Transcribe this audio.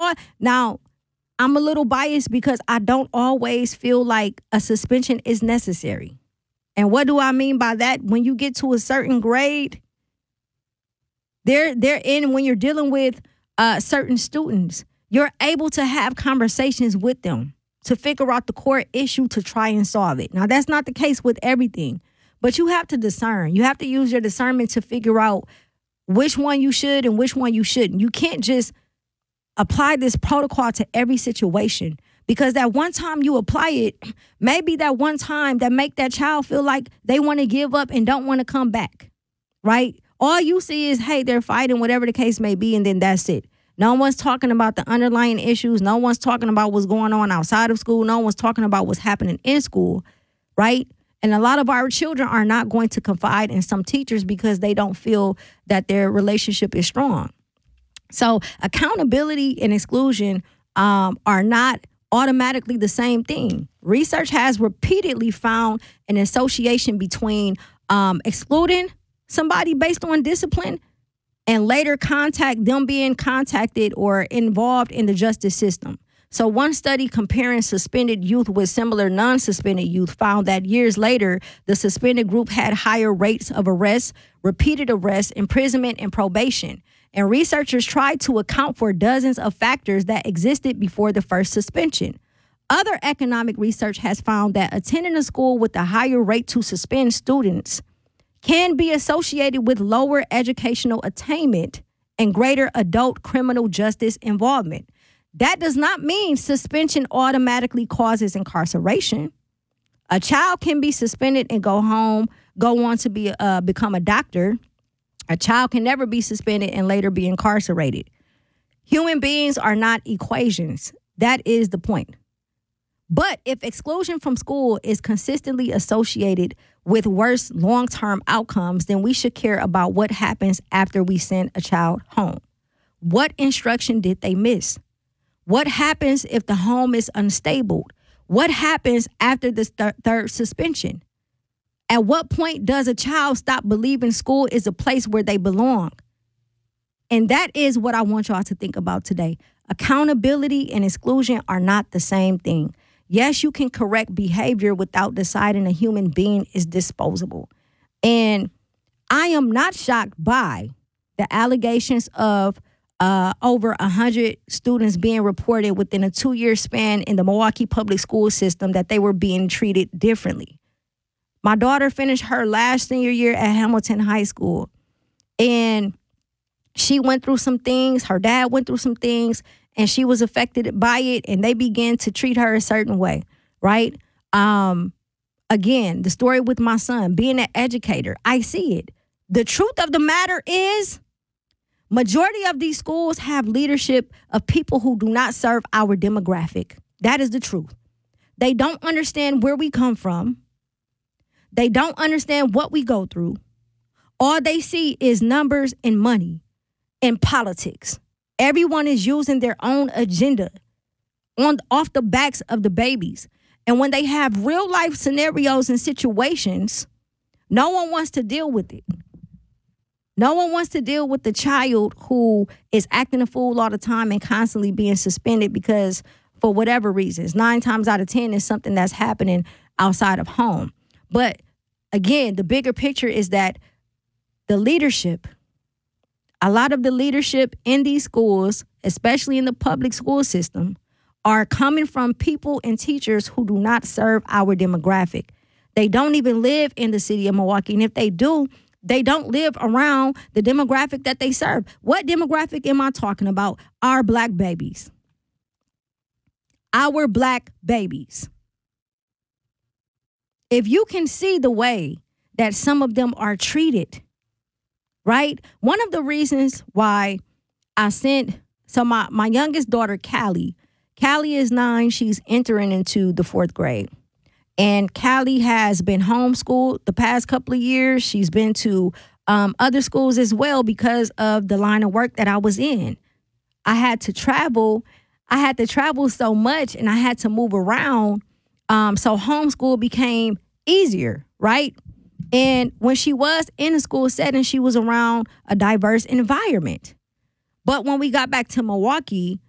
Now, I'm a little biased because I don't always feel like a suspension is necessary. And what do I mean by that? When you get to a certain grade, when you're dealing with certain students, you're able to have conversations with them to figure out the core issue to try and solve it. Now, that's not the case with everything, but you have to discern. You have to use your discernment to figure out which one you should and which one you shouldn't. You can't just apply this protocol to every situation, because that one time you apply it, maybe that one time that make that child feel like they want to give up and don't want to come back, right? All you see is, hey, they're fighting, whatever the case may be, and then that's it. No one's talking about the underlying issues. No one's talking about what's going on outside of school. No one's talking about what's happening in school, right? And a lot of our children are not going to confide in some teachers because they don't feel that their relationship is strong. So accountability and exclusion are not automatically the same thing. Research has repeatedly found an association between excluding somebody based on discipline and later them being contacted or involved in the justice system. So one study comparing suspended youth with similar non-suspended youth found that years later, the suspended group had higher rates of arrests, repeated arrests, imprisonment, and probation. And researchers tried to account for dozens of factors that existed before the first suspension. Other economic research has found that attending a school with a higher rate to suspend students can be associated with lower educational attainment and greater adult criminal justice involvement. That does not mean suspension automatically causes incarceration. A child can be suspended and go on to become a doctor. A child can never be suspended and later be incarcerated. Human beings are not equations. That is the point. But if exclusion from school is consistently associated with worse long-term outcomes, then we should care about what happens after we send a child home. What instruction did they miss? What happens if the home is unstable? What happens after the third suspension? At what point does a child stop believing school is a place where they belong? And that is what I want y'all to think about today. Accountability and exclusion are not the same thing. Yes, you can correct behavior without deciding a human being is disposable. And I am not shocked by the allegations of over 100 students being reported within a 2-year span in the Milwaukee public school system that they were being treated differently. My daughter finished her last senior year at Hamilton High School, and she went through some things. Her dad went through some things, and she was affected by it, and they began to treat her a certain way, right? Again, the story with my son, being an educator, I see it. The truth of the matter is, majority of these schools have leadership of people who do not serve our demographic. That is the truth. They don't understand where we come from. They don't understand what we go through. All they see is numbers and money and politics. Everyone is using their own agenda off the backs of the babies. And when they have real life scenarios and situations, no one wants to deal with it. No one wants to deal with the child who is acting a fool all the time and constantly being suspended because for whatever reasons, 9 times out of 10 is something that's happening outside of home. But again, the bigger picture is that the leadership, a lot of the leadership in these schools, especially in the public school system, are coming from people and teachers who do not serve our demographic. They don't even live in the city of Milwaukee. And if they do, they don't live around the demographic that they serve. What demographic am I talking about? Our black babies. Our black babies. If you can see the way that some of them are treated, right? One of the reasons why I sent, my youngest daughter, Callie is 9. She's entering into the 4th grade. And Callie has been homeschooled the past couple of years. She's been to other schools as well because of the line of work that I was in. I had to travel so much and I had to move around. So homeschool became easier, right? And when she was in a school setting, she was around a diverse environment. But when we got back to Milwaukee,